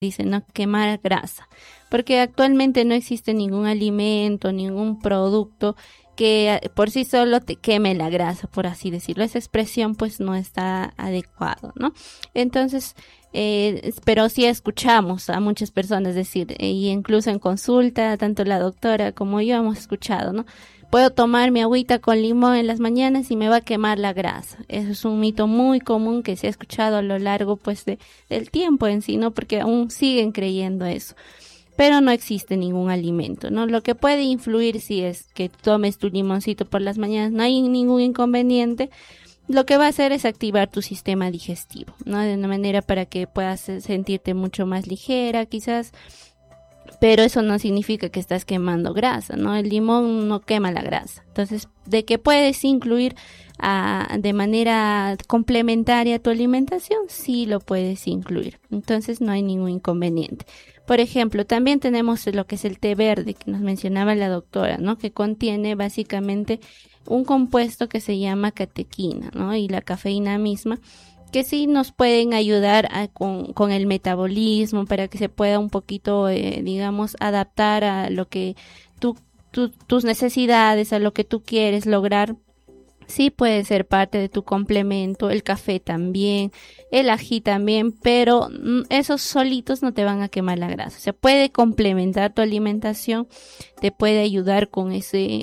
dice, ¿no? Quemar grasa, porque actualmente no existe ningún alimento, ningún producto que por sí solo te queme la grasa, por así decirlo. Esa expresión pues no está adecuado, ¿no? Entonces, pero sí escuchamos a muchas personas decir, y incluso en consulta, tanto la doctora como yo hemos escuchado, ¿no? Puedo tomar mi agüita con limón en las mañanas y me va a quemar la grasa. Eso es un mito muy común que se ha escuchado a lo largo pues del tiempo en sí, ¿no? Porque aún siguen creyendo eso. Pero no existe ningún alimento, ¿no? Lo que puede influir si es que tomes tu limoncito por las mañanas, no hay ningún inconveniente. Lo que va a hacer es activar tu sistema digestivo, ¿no? De una manera para que puedas sentirte mucho más ligera, quizás. Pero eso no significa que estás quemando grasa, ¿no? El limón no quema la grasa. Entonces, de que puedes incluir de manera complementaria a tu alimentación, sí lo puedes incluir. Entonces, no hay ningún inconveniente. Por ejemplo, también tenemos lo que es el té verde, que nos mencionaba la doctora, ¿no? Que contiene básicamente un compuesto que se llama catequina, ¿no? Y la cafeína misma, que sí nos pueden ayudar con el metabolismo para que se pueda un poquito, digamos, adaptar a lo que tus necesidades, a lo que tú quieres lograr. Sí puede ser parte de tu complemento, el café también, el ají también, pero esos solitos no te van a quemar la grasa. Se puede complementar tu alimentación, te puede ayudar con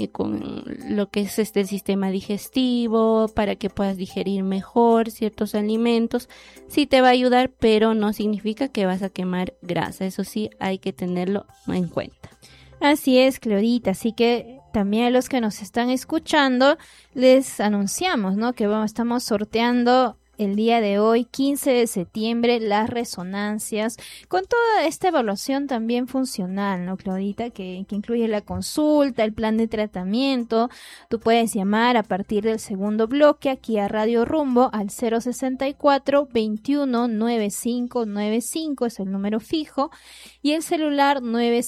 lo que es el sistema digestivo, para que puedas digerir mejor ciertos alimentos. Sí te va a ayudar, pero no significa que vas a quemar grasa. Eso sí hay que tenerlo en cuenta. Así es, Claudita, así que también a los que nos están escuchando les anunciamos, ¿no? Que estamos sorteando el día de hoy, 15 de septiembre, las resonancias, con toda esta evaluación también funcional, ¿no, Claudita? Que incluye la consulta, el plan de tratamiento. Tú puedes llamar a partir del segundo bloque aquí a Radio Rumbo al 064-21-9595, es el número fijo, y el celular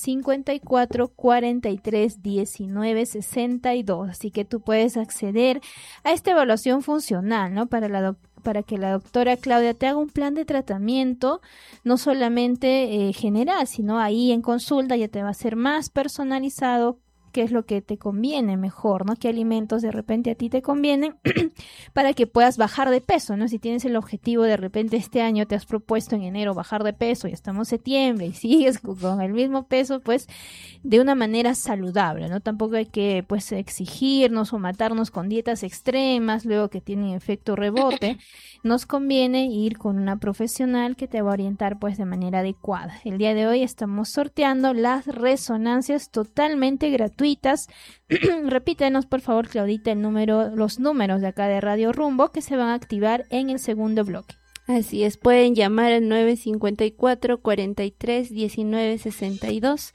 954-43-19-62. Así que tú puedes acceder a esta evaluación funcional, ¿no? Para que la doctora Claudia te haga un plan de tratamiento, no solamente general, sino ahí en consulta ya te va a ser más personalizado qué es lo que te conviene mejor, ¿no? Qué alimentos de repente a ti te convienen para que puedas bajar de peso, ¿no? Si tienes el objetivo de repente este año te has propuesto en enero bajar de peso y estamos en septiembre y sigues con el mismo peso, pues de una manera saludable, ¿no? Tampoco hay que pues exigirnos o matarnos con dietas extremas luego que tienen efecto rebote. Nos conviene ir con una profesional que te va a orientar pues de manera adecuada. El día de hoy estamos sorteando las resonancias totalmente gratuitas. Repítenos por favor, Claudita, los números de acá de Radio Rumbo que se van a activar en el segundo bloque. Así es, pueden llamar al 954-43-19-62,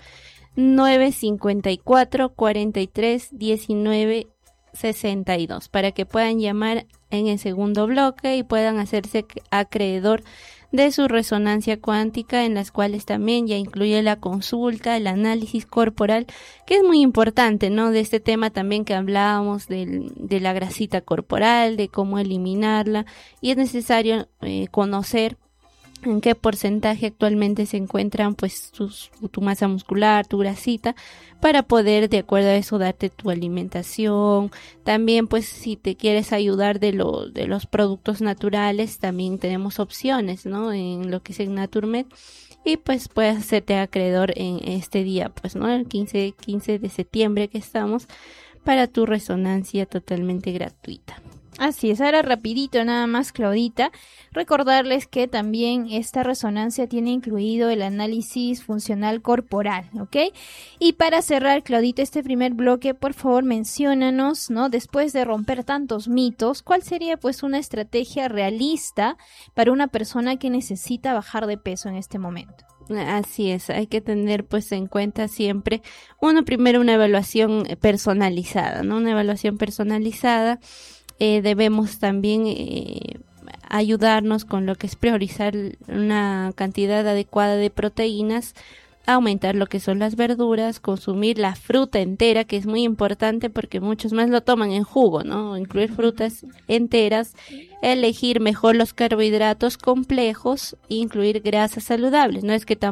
954-43-19-62, para que puedan llamar en el segundo bloque y puedan hacerse acreedor de su resonancia cuántica, en las cuales también ya incluye la consulta, el análisis corporal, que es muy importante, ¿no? De este tema también que hablábamos de la grasita corporal, de cómo eliminarla, y es necesario conocer en qué porcentaje actualmente se encuentran pues tu masa muscular, tu grasita, para poder de acuerdo a eso darte tu alimentación. También pues si te quieres ayudar de los productos naturales, también tenemos opciones, ¿no? En lo que es en Naturmed, y pues puedes hacerte acreedor en este día, pues, ¿no? El 15 de septiembre que estamos, para tu resonancia totalmente gratuita. Así es, ahora rapidito nada más, Claudita, recordarles que también esta resonancia tiene incluido el análisis funcional corporal, ¿ok? Y para cerrar, Claudita, este primer bloque, por favor, menciónanos, ¿no? Después de romper tantos mitos, ¿cuál sería pues una estrategia realista para una persona que necesita bajar de peso en este momento? Así es, hay que tener pues en cuenta siempre, primero una evaluación personalizada, ¿no? Una evaluación personalizada. Debemos también ayudarnos con lo que es priorizar una cantidad adecuada de proteínas, aumentar lo que son las verduras, consumir la fruta entera, que es muy importante porque muchos más lo toman en jugo, ¿no? Incluir frutas enteras, elegir mejor los carbohidratos complejos, incluir grasas saludables. No es que